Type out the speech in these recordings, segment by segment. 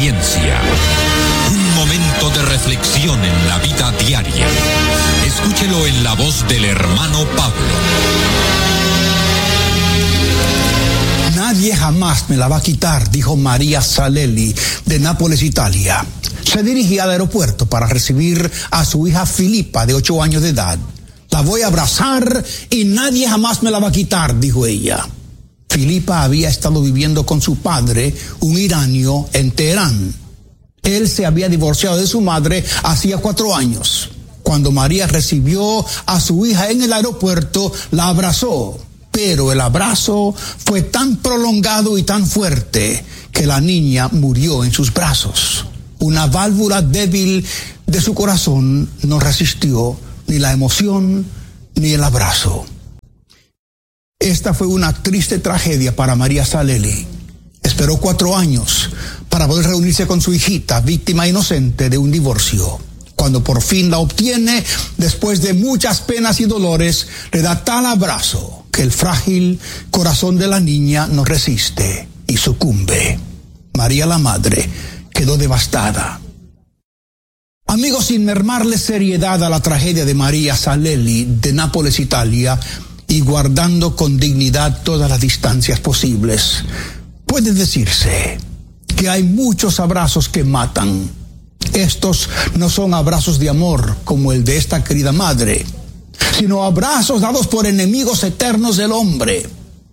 experiencia. Un momento de reflexión en la vida diaria. Escúchelo en la voz del hermano Pablo. Nadie jamás me la va a quitar, dijo María Salelli, de Nápoles, Italia. Se dirigía al aeropuerto para recibir a su hija Filipa, de 8 años de edad. La voy a abrazar y nadie jamás me la va a quitar, dijo ella. Filipa había estado viviendo con su padre, un iranio, en Teherán. Él se había divorciado de su madre hacía 4 años. Cuando María recibió a su hija en el aeropuerto, la abrazó. Pero el abrazo fue tan prolongado y tan fuerte que la niña murió en sus brazos. Una válvula débil de su corazón no resistió ni la emoción ni el abrazo. Esta fue una triste tragedia para María Salelli. Esperó 4 años para poder reunirse con su hijita, víctima inocente de un divorcio. Cuando por fin la obtiene, después de muchas penas y dolores, le da tal abrazo que el frágil corazón de la niña no resiste y sucumbe. María la madre quedó devastada. Amigos, sin mermarle seriedad a la tragedia de María Salelli de Nápoles, Italia, y guardando con dignidad todas las distancias posibles, puede decirse que hay muchos abrazos que matan. Estos no son abrazos de amor como el de esta querida madre, sino abrazos dados por enemigos eternos del hombre.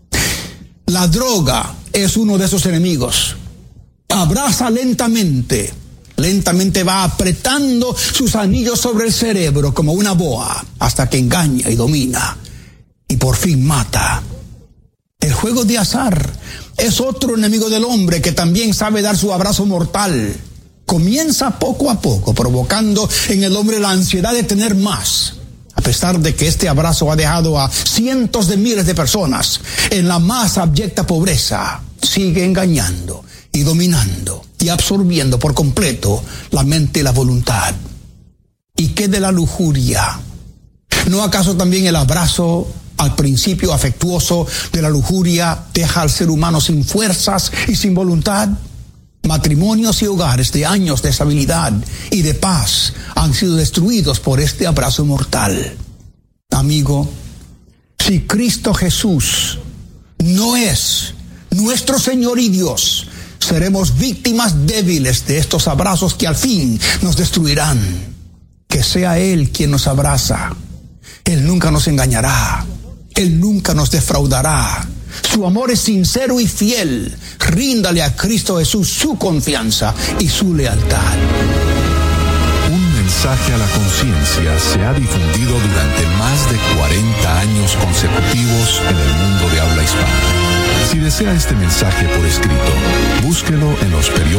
La droga es uno de esos enemigos. Abraza lentamente va apretando sus anillos sobre el cerebro como una boa, hasta que engaña y domina, y por fin mata. El juego de azar es otro enemigo del hombre que también sabe dar su abrazo mortal. Comienza poco a poco, provocando en el hombre la ansiedad de tener más. A pesar de que este abrazo ha dejado a cientos de miles de personas en la más abyecta pobreza, sigue engañando y dominando y absorbiendo por completo la mente y la voluntad. ¿Y qué de la lujuria? ¿No acaso también el abrazo al principio afectuoso de la lujuria deja al ser humano sin fuerzas y sin voluntad? Matrimonios y hogares de años de estabilidad y de paz han sido destruidos por este abrazo mortal. Amigo, si Cristo Jesús no es nuestro Señor y Dios, seremos víctimas débiles de estos abrazos que al fin nos destruirán. Que sea Él quien nos abraza. Él nunca nos engañará. Él nunca nos defraudará. Su amor es sincero y fiel. Ríndale a Cristo Jesús su confianza y su lealtad. Un mensaje a la conciencia se ha difundido durante más de 40 años consecutivos en el mundo de habla hispana. Si desea este mensaje por escrito, búsquelo en los periódicos